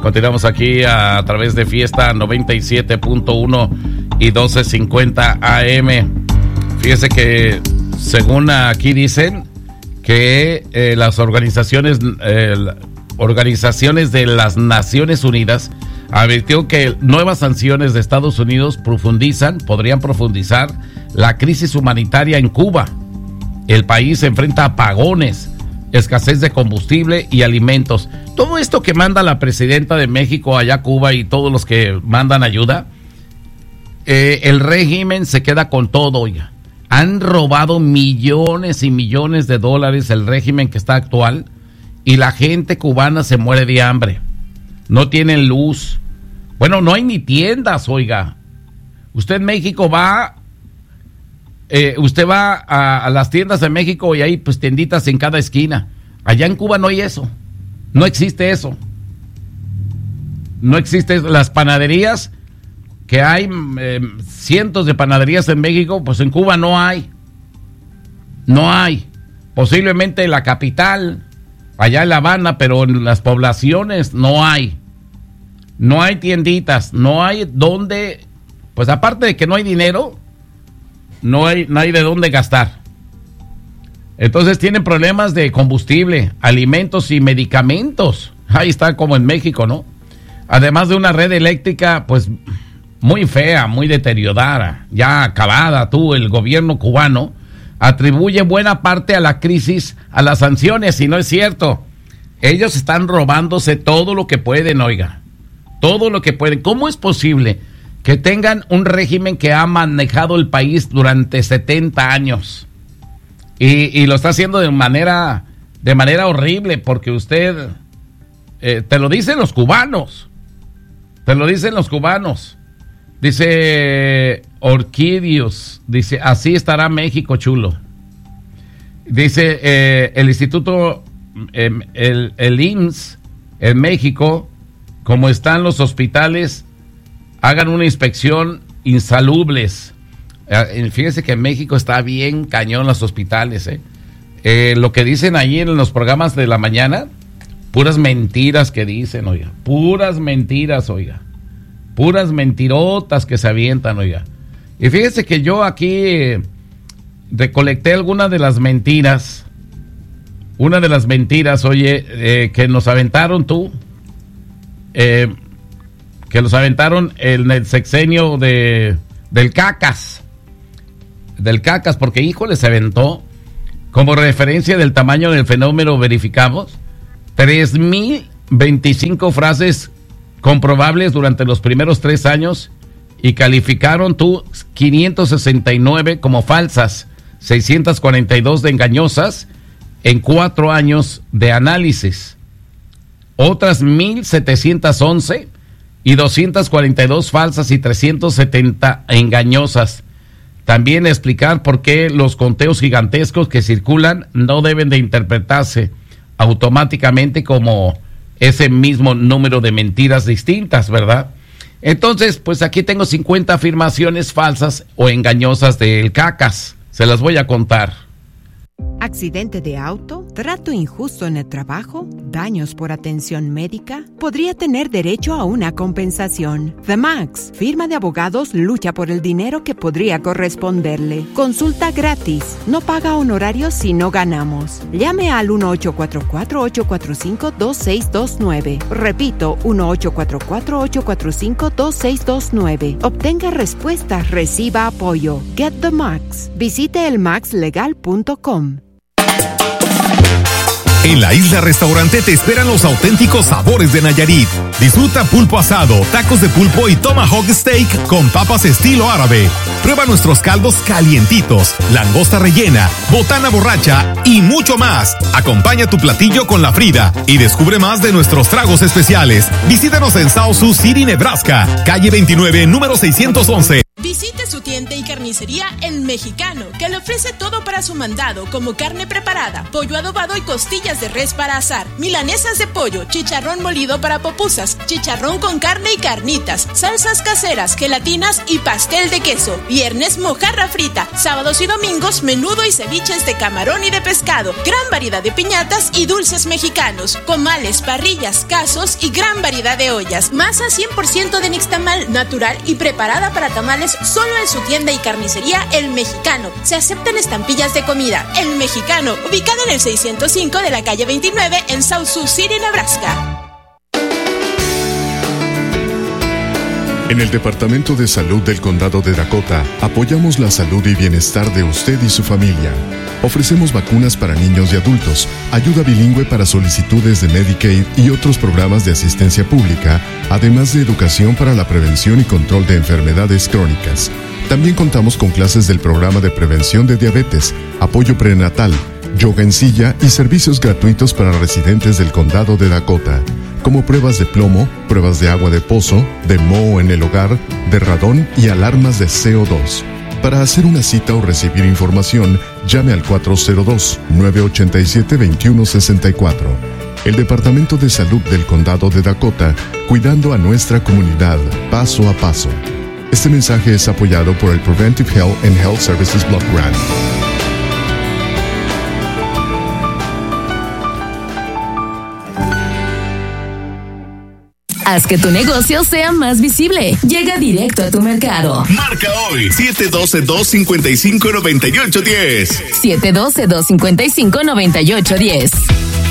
Continuamos aquí a través de Fiesta 97.1 y 1250 AM. Fíjese que según aquí dicen que las organizaciones de las Naciones Unidas advirtió que nuevas sanciones de Estados Unidos podrían profundizar la crisis humanitaria en Cuba. El país se enfrenta a apagones, escasez de combustible y alimentos. Todo esto que manda la presidenta de México allá a Cuba y todos los que mandan ayuda, el régimen se queda con todo, oiga. Han robado millones y millones de dólares el régimen que está actual y la gente cubana se muere de hambre. No tienen luz. Bueno, no hay ni tiendas, oiga. Usted en México va a las tiendas de México y hay pues tienditas en cada esquina. Allá en Cuba no hay eso. No existe eso. No existen las panaderías, que hay cientos de panaderías en México, pues en Cuba no hay. No hay. Posiblemente en la capital, allá en La Habana, pero en las poblaciones no hay. No hay tienditas, no hay donde, pues aparte de que no hay dinero, no hay de dónde gastar. Entonces tienen problemas de combustible, alimentos y medicamentos. Ahí está como en México, ¿no? Además de una red eléctrica, pues muy fea, muy deteriorada, ya acabada. El gobierno cubano atribuye buena parte a la crisis a las sanciones, y no es cierto. Ellos están robándose todo lo que pueden, oiga. Todo lo que pueden. ¿Cómo es posible que tengan un régimen que ha manejado el país durante 70 años? Y lo está haciendo de manera horrible, porque usted, te lo dicen los cubanos. Te lo dicen los cubanos. Dice Orquidios, dice, así estará México, chulo. Dice, el instituto, el IMSS en México, como están los hospitales, hagan una inspección insalubres. Fíjese que en México está bien cañón los hospitales, lo que dicen ahí en los programas de la mañana, puras mentiras que dicen, oiga. Puras mentiras, oiga. Puras mentirotas que se avientan, oiga. Y fíjese que yo aquí recolecté algunas de las mentiras. Una de las mentiras, oye, que nos aventaron que los aventaron en el sexenio del Cacas. Del Cacas, porque híjole, se aventó. Como referencia del tamaño del fenómeno, verificamos 3,025 frases comprobables durante los primeros 3 años y calificaron 569 como falsas, 642 de engañosas en 4 años de análisis. Otras 1,711 y 242 falsas y 370 engañosas. También explicar por qué los conteos gigantescos que circulan no deben de interpretarse automáticamente como ese mismo número de mentiras distintas, ¿verdad? Entonces, pues aquí tengo 50 afirmaciones falsas o engañosas del Cacas. Se las voy a contar. ¿Accidente de auto? ¿Trato injusto en el trabajo? ¿Daños por atención médica? Podría tener derecho a una compensación. The Max, firma de abogados, lucha por el dinero que podría corresponderle. Consulta gratis. No paga honorarios si no ganamos. Llame al 1-844-845-2629. Repito, 1-844-845-2629. Obtenga respuestas, reciba apoyo. Get the Max. Visite elmaxlegal.com. En la Isla Restaurante te esperan los auténticos sabores de Nayarit. Disfruta pulpo asado, tacos de pulpo y tomahawk steak con papas estilo árabe. Prueba nuestros caldos calientitos, langosta rellena, botana borracha y mucho más. Acompaña tu platillo con la Frida y descubre más de nuestros tragos especiales. Visítanos en South Sioux City, Nebraska, calle 29, número 611. Visite su tienda y carnicería Carnicería El Mexicano, que le ofrece todo para su mandado, como carne preparada, pollo adobado y costillas de res para asar, milanesas de pollo, chicharrón molido para pupusas, chicharrón con carne y carnitas, salsas caseras, gelatinas y pastel de queso. Viernes, mojarra frita. Sábados y domingos, menudo y ceviches de camarón y de pescado. Gran variedad de piñatas y dulces mexicanos, comales, parrillas, casos y gran variedad de ollas. Masa 100% de nixtamal, natural y preparada para tamales solo en su tienda y carnicería El Mexicano. Se aceptan estampillas de comida. El Mexicano, ubicado en el 605 de la calle 29 en South Sioux City, Nebraska. En el Departamento de Salud del Condado de Dakota, apoyamos la salud y bienestar de usted y su familia. Ofrecemos vacunas para niños y adultos, ayuda bilingüe para solicitudes de Medicaid y otros programas de asistencia pública, además de educación para la prevención y control de enfermedades crónicas. También contamos con clases del programa de prevención de diabetes, apoyo prenatal, yoga en silla y servicios gratuitos para residentes del Condado de Dakota, como pruebas de plomo, pruebas de agua de pozo, de moho en el hogar, de radón y alarmas de CO2. Para hacer una cita o recibir información, llame al 402-987-2164. El Departamento de Salud del Condado de Dakota, cuidando a nuestra comunidad paso a paso. Este mensaje es apoyado por el Preventive Health and Health Services Block Grant. Haz que tu negocio sea más visible. Llega directo a tu mercado. Marca hoy 712-255-9810. 712-255-9810.